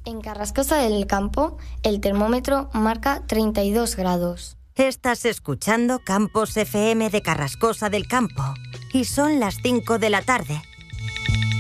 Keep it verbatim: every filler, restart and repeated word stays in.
En Carrascosa del Campo, el termómetro marca treinta y dos grados. Estás escuchando Campos F M de Carrascosa del Campo y son las cinco de la tarde.